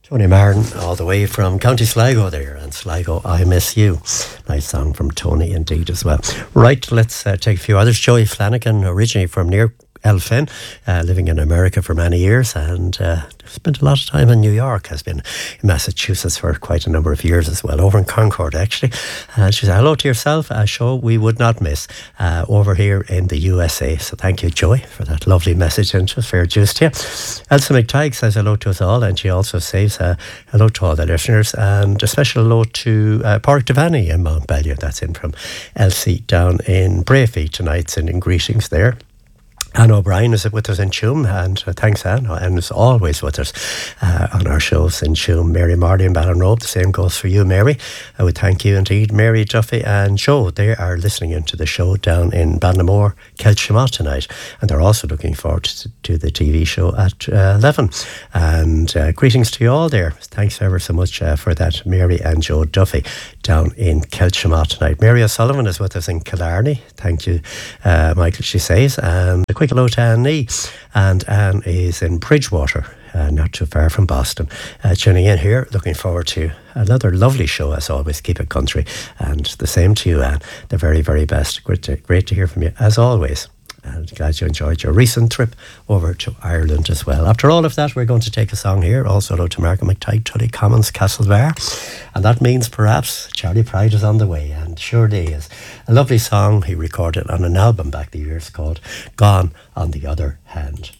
Tony Martin, all the way from County Sligo there, and Sligo, I Miss You. Nice song from Tony indeed as well. Right, let's take a few others. Joey Flanagan, originally from near Elphin, living in America for many years, and spent a lot of time in New York, has been in Massachusetts for quite a number of years as well, over in Concord actually. She said, hello to yourself, a show we would not miss over here in the USA. So thank you, Joy, for that lovely message, and just fair juice to you. Elsa McTighe says hello to us all, and she also says hello to all the listeners, and a special hello to Pádraig Devaney in Mount Balliol. That's in from Elsie down in Brayfee tonight, sending greetings there. Anne O'Brien is with us in Tuam, and thanks Anne, and is always with us on our shows in Tuam. Mary Marley in Ballinrobe, the same goes for you, Mary. I would thank you indeed. Mary Duffy and Joe, they are listening into the show down in Ballinamore, Kelchimot tonight, and they're also looking forward to the TV show at 11. And greetings to you all there. Thanks ever so much for that, Mary and Joe Duffy down in Kelchimot tonight. Mary O'Sullivan is with us in Killarney. Thank you, Michael, she says. And a quick hello to Anne Nee. And Anne is in Bridgewater, not too far from Boston. Tuning in here, looking forward to another lovely show as always. Keep it country. And the same to you, Anne. The very, very best. Great to hear from you as always. And glad you enjoyed your recent trip over to Ireland as well. After all of that, we're going to take a song here. Also hello to Margaret McTighe, Tully Commons, Castlebar. And that means perhaps Charlie Pride is on the way, and surely is. A lovely song he recorded on an album back the years called Gone on the Other Hand.